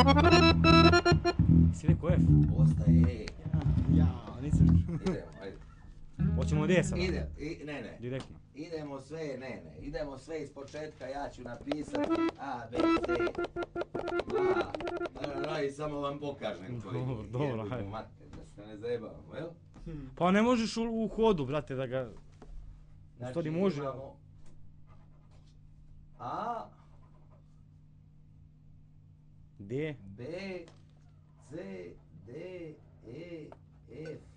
Si rekao F? Ostaje E. Ja, nisam... Idemo, ajde. Hoćemo od E sada? Ne. Direktno. Idemo sve iz početka, ja ću napisati A, B, C, A, i samo vam pokažem koji je. Dobro, hajde. Da se ne zajebavamo, jel? Pa ne možeš u hodu, brate, da ga... U stvari može. Imamo A, D. B, C, D, E, F,